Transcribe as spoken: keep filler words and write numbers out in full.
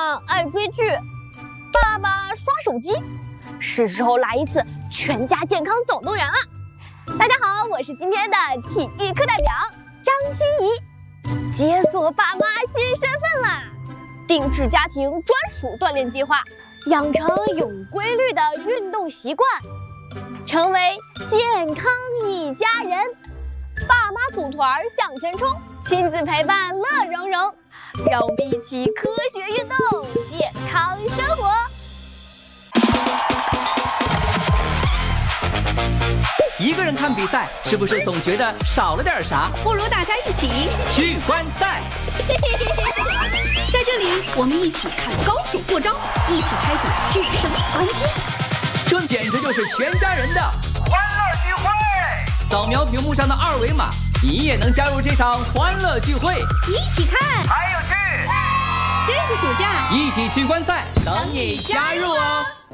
妈爱追剧，爸爸刷手机，是时候来一次全家健康总动员了。大家好，我是今天的体育课代表张欣怡，解锁爸妈新身份啦！定制家庭专属锻炼计划，养成有规律的运动习惯，成为健康一家人。爸妈组团向前冲，亲子陪伴乐融融，让我们一起科学运动，健康生活。 一个人看比赛，是不是总觉得少了点啥？ 不如大家一起去观赛。 在这里，我们一起看高手过招，一起拆解制胜关键。 这简直就是全家人的欢乐聚会！扫描屏幕上的二维码，你也能加入这场欢乐聚会。 一起看， 还有趣！ 这个暑假一起去观赛，等你加入哦。